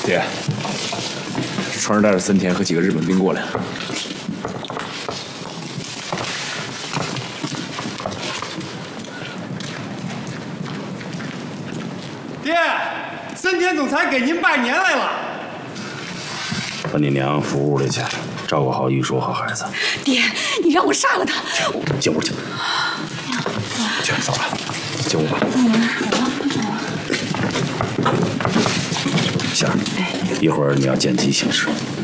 爹，船上带着森田和几个日本兵过来了。 爹，森田总裁给您拜年来了。 把你娘扶屋里去，照顾好玉茹和孩子。 爹，你让我杀了他！ 进屋去。去，走吧，进屋吧。霞儿，一会儿你要见机行事。